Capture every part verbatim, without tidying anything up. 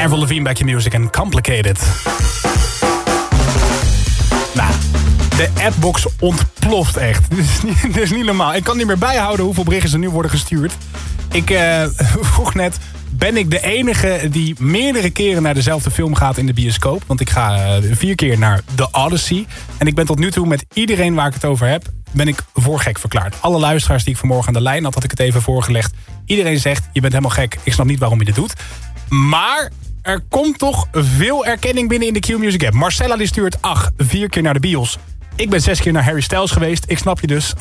Avril Lavigne, Back Your Music en Complicated. Nou, de appbox ontploft echt. Dit is niet, dit is niet normaal. Ik kan niet meer bijhouden hoeveel berichten er nu worden gestuurd. Ik uh, vroeg net, ben ik de enige die meerdere keren naar dezelfde film gaat in de bioscoop? Want ik ga uh, vier keer naar The Odyssey. En ik ben tot nu toe met iedereen waar ik het over heb, ben ik voor gek verklaard. Alle luisteraars die ik vanmorgen aan de lijn had, had ik het even voorgelegd. Iedereen zegt, je bent helemaal gek. Ik snap niet waarom je dit doet. Maar er komt toch veel erkenning binnen in de Q-Music app. Marcella die stuurt, ach, vier keer naar de bios. Ik ben zes keer naar Harry Styles geweest. Ik snap je dus.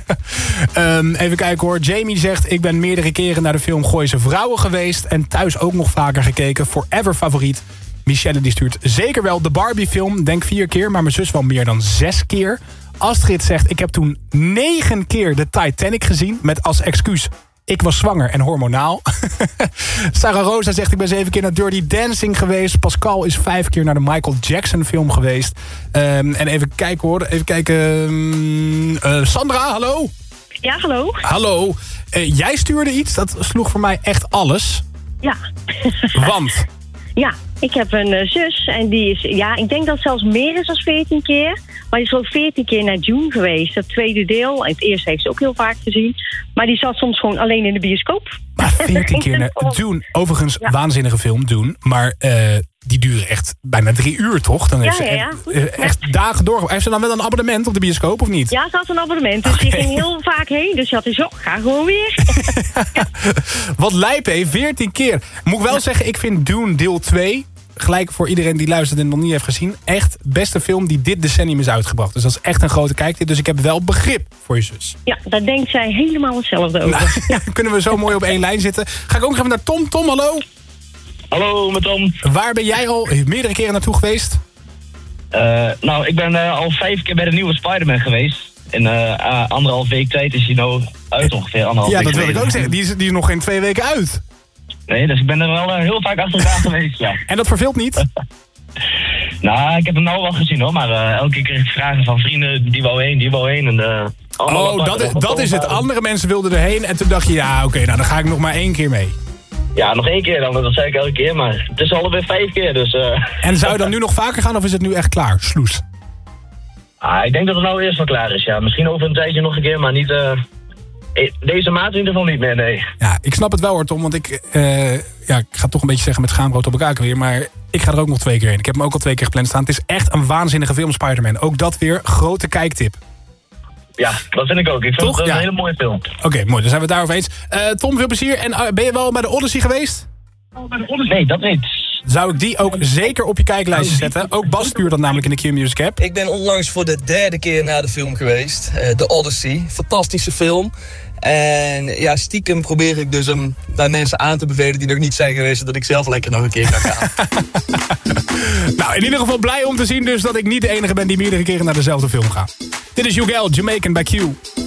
um, even kijken hoor. Jamie zegt, ik ben meerdere keren naar de film Gooise Vrouwen geweest. En thuis ook nog vaker gekeken. Forever favoriet. Michelle die stuurt, zeker wel de Barbie film. Denk vier keer, maar mijn zus wel meer dan zes keer. Astrid zegt, ik heb toen negen keer de Titanic gezien. Met als excuus, ik was zwanger en hormonaal. Sarah Rosa zegt, ik ben zeven keer naar Dirty Dancing geweest. Pascal is vijf keer naar de Michael Jackson film geweest. Um, en even kijken hoor. Even kijken. Um, uh, Sandra, hallo? Ja, hallo. Hallo. Uh, jij stuurde iets, dat sloeg voor mij echt alles. Ja. Want? Ja, ik heb een uh, zus en die is, ja, ik denk dat het zelfs meer is dan veertien keer. Maar die is wel veertien keer naar Dune geweest. Dat tweede deel. Het eerste heeft ze ook heel vaak gezien. Maar die zat soms gewoon alleen in de bioscoop. Maar veertien keer naar Dune. Overigens, ja. Waanzinnige film, Dune. Maar uh, die duren echt bijna drie uur, toch? Dan heeft ja, ze ja, ja. echt, uh, echt dagen door. Heeft ze dan wel een abonnement op de bioscoop, of niet? Ja, ze had een abonnement. Dus okay. Die ging heel vaak heen. Dus ze had dus, oh, ga gewoon weer. Ja. Wat lijp, hé. veertien keer. Moet ik wel ja. zeggen, ik vind Dune deel twee... gelijk voor iedereen die luistert en nog niet heeft gezien... echt beste film die dit decennium is uitgebracht. Dus dat is echt een grote kijktip. Dus ik heb wel begrip voor je zus. Ja, daar denkt zij helemaal hetzelfde over. Nou, ja, kunnen we zo mooi op één lijn zitten. Ga ik ook nog even naar Tom. Tom, hallo. Hallo, met Tom. Waar ben jij al meerdere keren naartoe geweest? Uh, nou, ik ben uh, al vijf keer bij de nieuwe Spider-Man geweest. In uh, uh, anderhalf week tijd is hij nou uit ongeveer. Anderhalf ja, week dat wil geleden. ik ook zeggen. Die is, die is nog geen twee weken uit. Nee, dus ik ben er wel uh, heel vaak achter elkaar geweest, ja. En dat verveelt niet? Nou, ik heb hem nou wel gezien hoor, maar uh, elke keer kreeg ik vragen van vrienden, die wou heen, die wou heen. En, uh, oh, dat is, dat is het. Andere mensen wilden erheen en toen dacht je, ja oké, okay, nou dan ga ik nog maar één keer mee. Ja, nog één keer dan, dat zei ik elke keer, maar het is alweer vijf keer, dus... Uh... En zou je dan nu nog vaker gaan of is het nu echt klaar, sloes? Ah, ik denk dat het nou eerst wel klaar is, ja. Misschien over een tijdje nog een keer, maar niet... Uh... Deze maand in ieder geval niet meer, nee. Ja, ik snap het wel hoor, Tom, want ik... Uh, ja, ik ga toch een beetje zeggen met schaamrood op elkaar weer, maar ik ga er ook nog twee keer heen. Ik heb hem ook al twee keer gepland staan. Het is echt een waanzinnige film, Spider-Man. Ook dat weer, grote kijktip. Ja, dat vind ik ook. Ik vind toch? het Ja. een hele mooie film. Oké, okay, mooi. Dan zijn we het daarover eens. Uh, Tom, veel plezier. En uh, ben je wel bij de Odyssey geweest? Nee, dat niet. Zou ik die ook zeker op je kijklijstje zetten? Ook Bas stuurt dat namelijk in de Q-Music app. Ik ben onlangs voor de derde keer naar de film geweest. Uh, The Odyssey. Fantastische film. En ja, stiekem probeer ik dus hem bij mensen aan te bevelen die er niet zijn geweest, dat ik zelf lekker nog een keer kan gaan. Nou, in ieder geval blij om te zien dus dat ik niet de enige ben die meerdere keren naar dezelfde film gaat. Dit is Hugel, Jamaican bij Q.